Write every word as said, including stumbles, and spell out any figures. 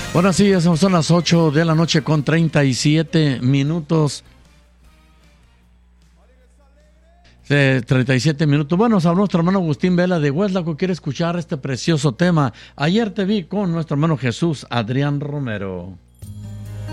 Bueno, sí, son las ocho de la noche con treinta y siete minutos. Eh, treinta y siete minutos. Bueno, habló nuestro hermano Agustín Vela de Hueslaco. Quiere escuchar este precioso tema. Ayer te vi con nuestro hermano Jesús Adrián Romero.